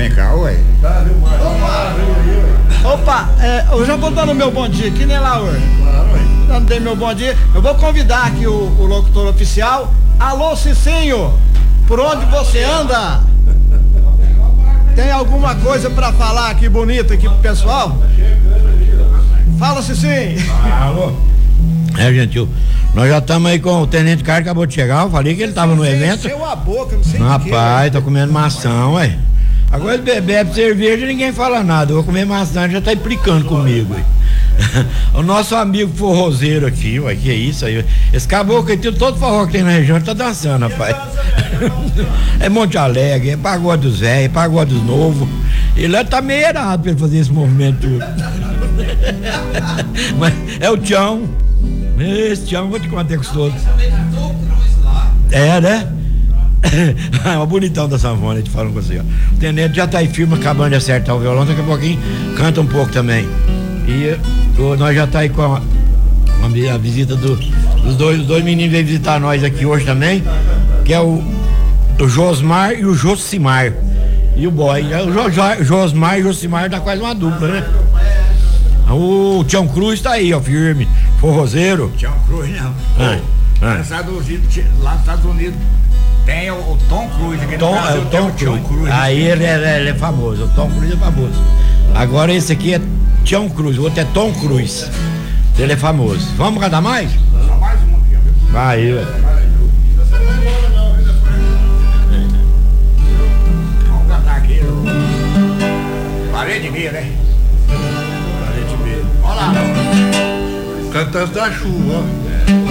vem cá, ué. Opa, eu já vou dando meu bom dia aqui, né, Laura? Já dei meu bom dia. Eu vou convidar aqui o locutor oficial. Alô, Cicinho, por onde você anda? Tem alguma coisa pra falar aqui bonita aqui pro pessoal? Fala, Cicinho. Alô? Gentil, nós já estamos aí com o Tenente Carlos, acabou de chegar. Eu falei que ele tava no evento. Encheu a boca, não sei Rapaz, tô comendo maçã, ué. Agora ele bebe cerveja e ninguém fala nada. Eu vou comer maçã, já tá implicando comigo, ué. O nosso amigo forrozeiro aqui, ué, que é isso aí. Esse caboclo aí, todo forró que tem na região, tá dançando, rapaz. É Monte Alegre, é pagode dos velhos, pagode dos novos. Ele tá meio errado pra ele fazer esse movimento tudo. Mas é o Tião. Esse Tião, vou te contar é gostoso. É, né? É um bonitão da sanfona, te falando com você, ó. O Tenente já tá aí firme, acabando de acertar o violão, daqui a pouquinho canta um pouco também. E nós já tá aí com a visita dos dois meninos veio visitar nós aqui hoje também, que é o Josmar e o Josimar. E o boy, o Josmar e o Josimar dá quase uma dupla, né? O Tião Cruz tá aí, ó, firme, forrozeiro. Tião Cruz, não. Lá nos Estados Unidos tem o Tom Cruise. Aqui no Brasil, é o Tom Cruise. Aí ele é famoso, o Tom Cruise é famoso. Agora esse aqui é Tião Cruz, o outro é Tom Cruise. Ele é famoso. Vamos cantar mais? Só mais um aqui, ó. Vai, velho. Vamos cantar aqui. Parede meia, né? Parede meia. Olha lá. Cantando da chuva, ó.